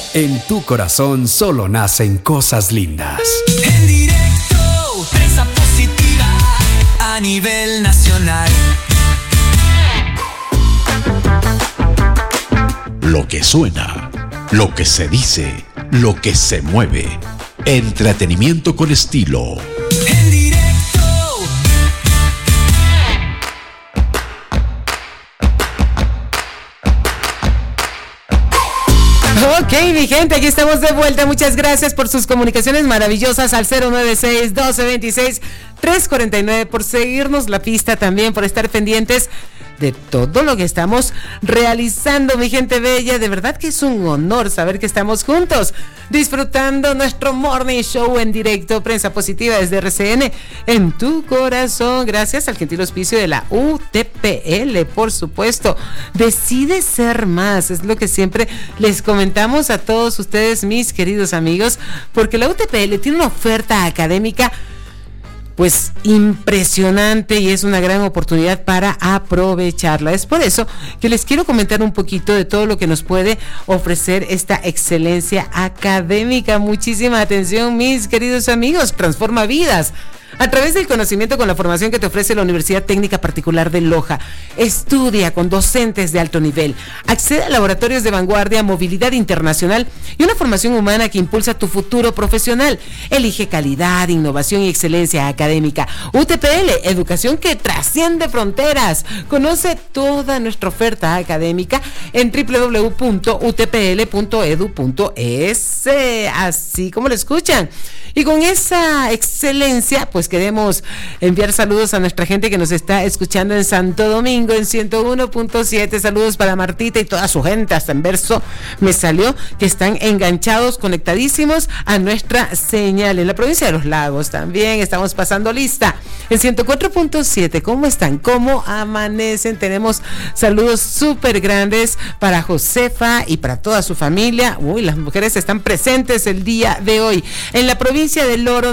En tu corazón solo nacen cosas lindas. En directo, prensa positiva a nivel nacional. Lo que suena, lo que se dice, lo que se mueve. Entretenimiento con estilo. En directo. Ok, mi gente, aquí estamos de vuelta. Muchas gracias por sus comunicaciones maravillosas al 096-1226-349, por seguirnos la pista también, por estar pendientes de todo lo que estamos realizando, mi gente bella. De verdad que es un honor saber que estamos juntos disfrutando nuestro morning show en directo, prensa positiva desde RCN en tu corazón, gracias al gentil auspicio de la UTPL, por supuesto. Decide ser más, es lo que siempre les comentamos a todos ustedes, mis queridos amigos, porque la UTPL tiene una oferta académica pues impresionante y es una gran oportunidad para aprovecharla. Es por eso que les quiero comentar un poquito de todo lo que nos puede ofrecer esta excelencia académica. Muchísima atención, mis queridos amigos. Transforma vidas a través del conocimiento con la formación que te ofrece la Universidad Técnica Particular de Loja. Estudia con docentes de alto nivel. Accede a laboratorios de vanguardia, movilidad internacional y una formación humana que impulsa tu futuro profesional. Elige calidad, innovación y excelencia académica. UTPL, educación que trasciende fronteras. Conoce toda nuestra oferta académica en www.utpl.edu.es, así como lo escuchan. Y con esa excelencia, pues queremos enviar saludos a nuestra gente que nos está escuchando en Santo Domingo en 101.7. Saludos para Martita y toda su gente, hasta en verso me salió, que están enganchados, conectadísimos a nuestra señal. En la provincia de Los Lagos también estamos pasando lista en 104.7. ¿Cómo están? ¿Cómo amanecen? Tenemos saludos súper grandes para Josefa y para toda su familia. Uy, las mujeres están presentes el día de hoy. En la provincia del Oro,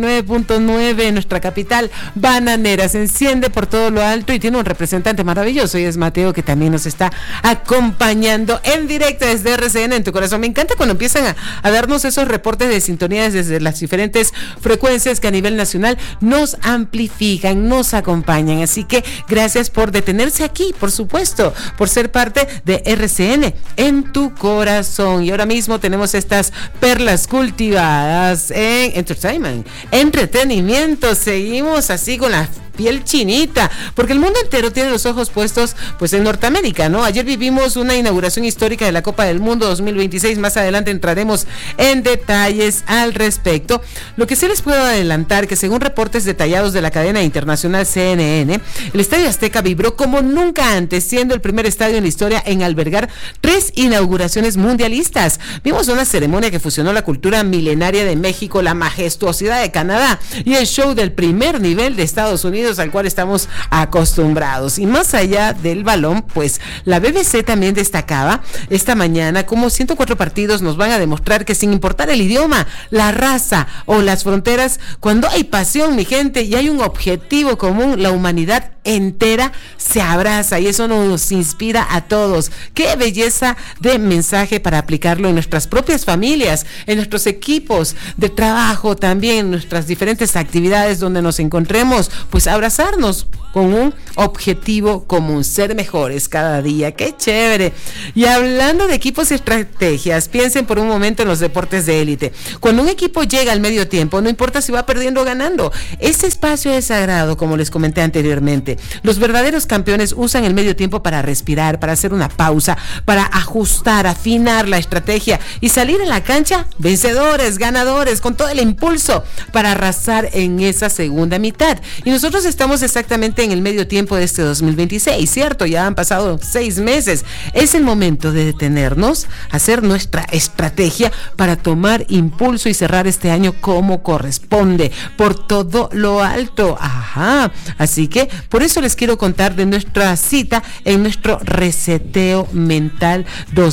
99.9, en nuestra capital bananera, se enciende por todo lo alto y tiene un representante maravilloso y es Mateo, que también nos está acompañando en directo desde RCN en tu corazón. Me encanta cuando empiezan a darnos esos reportes de sintonías desde las diferentes frecuencias que a nivel nacional nos amplifican, nos acompañan, así que gracias por detenerse aquí, por supuesto, por ser parte de RCN en tu corazón. Y ahora mismo tenemos estas perlas cultivadas en entertainment, entretenimiento. Seguimos así con la piel chinita, porque el mundo entero tiene los ojos puestos pues en Norteamérica, ¿no? Ayer vivimos una inauguración histórica de la Copa del Mundo 2026, más adelante entraremos en detalles al respecto. Lo que sí les puedo adelantar, que según reportes detallados de la cadena internacional CNN, el Estadio Azteca vibró como nunca antes, siendo el primer estadio en la historia en albergar 3 inauguraciones mundialistas. Vimos una ceremonia que fusionó la cultura milenaria de México, la majestuosidad de Canadá y el show del primer nivel de Estados Unidos al cual estamos acostumbrados. Y más allá del balón, pues la BBC también destacaba esta mañana cómo 104 partidos nos van a demostrar que sin importar el idioma, la raza o las fronteras, cuando hay pasión, mi gente, y hay un objetivo común, la humanidad entera se abraza, y eso nos inspira a todos. Qué belleza de mensaje para aplicarlo en nuestras propias familias, en nuestros equipos de trabajo, también en nuestras diferentes actividades donde nos encontremos, pues abrazarnos con un objetivo común, ser mejores cada día. ¡Qué chévere! Y hablando de equipos y estrategias, piensen por un momento en los deportes de élite. Cuando un equipo llega al medio tiempo, no importa si va perdiendo o ganando, ese espacio es sagrado, como les comenté anteriormente. Los verdaderos campeones usan el medio tiempo para respirar, para hacer una pausa, para ajustar, afinar la estrategia y salir a la cancha vencedores, ganadores, con todo el impulso para arrasar en esa segunda mitad. Y nosotros estamos exactamente en el medio tiempo de este 2026, ¿cierto? Ya han pasado 6 meses. Es el momento de detenernos, hacer nuestra estrategia para tomar impulso y cerrar este año como corresponde, por todo lo alto. Ajá. Así que por eso les quiero contar de nuestra cita en nuestro reseteo mental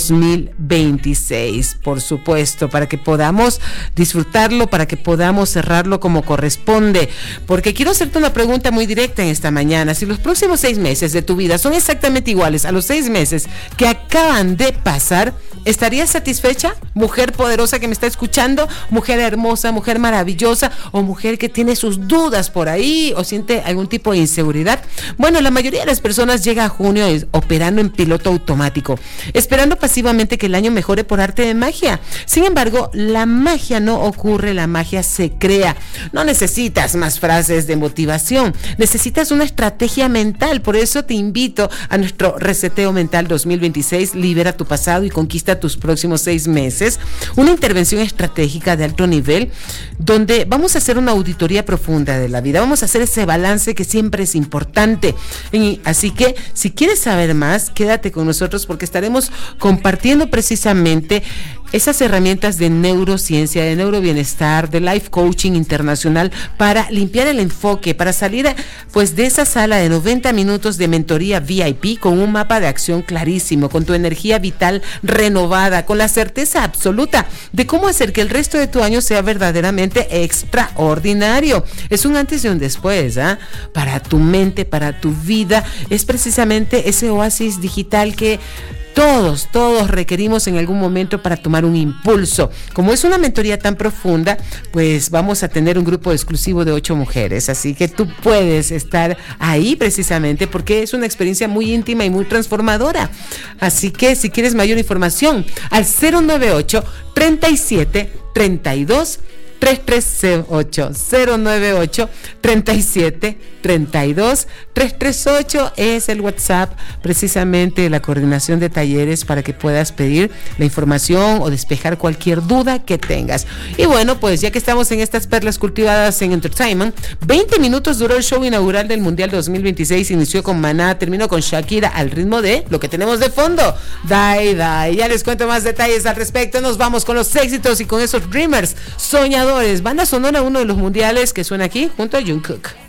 2026, por supuesto, para que podamos disfrutarlo, para que podamos cerrarlo como corresponde, porque quiero hacerte una pregunta muy directa en esta mañana. Si los próximos 6 meses de tu vida son exactamente iguales a los 6 meses que acaban de pasar, ¿estarías satisfecha? mujer poderosa que me está escuchando, mujer hermosa, mujer maravillosa, o mujer que tiene sus dudas por ahí o siente algún tipo de inseguridad. Bueno, la mayoría de las personas llega a junio operando en piloto automático, esperando pasivamente que el año mejore por arte de magia. Sin embargo, la magia no ocurre, la magia se crea. No necesitas más frases de motivación, necesitas una estrategia mental. Por eso te invito a nuestro Reseteo Mental 2026, Libera tu pasado y conquista tus próximos 6 meses. Una intervención estratégica de alto nivel, donde vamos a hacer una auditoría profunda de la vida, vamos a hacer ese balance que siempre es importante. Así que, si quieres saber más, quédate con nosotros porque estaremos compartiendo precisamente esas herramientas de neurociencia, de neurobienestar, de life coaching internacional para limpiar el enfoque, para salir pues de esa sala de 90 minutos de mentoría VIP con un mapa de acción clarísimo, con tu energía vital renovada, con la certeza absoluta de cómo hacer que el resto de tu año sea verdaderamente extraordinario. Es un antes y un después, para tu mente, para tu vida. Es precisamente ese oasis digital que todos requerimos en algún momento para tomar un impulso. Como es una mentoría tan profunda, pues vamos a tener un grupo exclusivo de 8 mujeres, así que tú puedes estar ahí precisamente porque es una experiencia muy íntima y muy transformadora. Así que si quieres mayor información, al 098 37 32 338 098 37 32 338 es el WhatsApp precisamente de la coordinación de talleres para que puedas pedir la información o despejar cualquier duda que tengas. Y bueno, pues ya que estamos en estas perlas cultivadas en Entertainment, 20 minutos duró el show inaugural del Mundial 2026, inició con Maná, terminó con Shakira al ritmo de lo que tenemos de fondo, Dai Dai. Ya les cuento más detalles al respecto, nos vamos con los éxitos y con esos Dreamers, soñadores, banda sonora uno de los mundiales que suena aquí junto a Jungkook.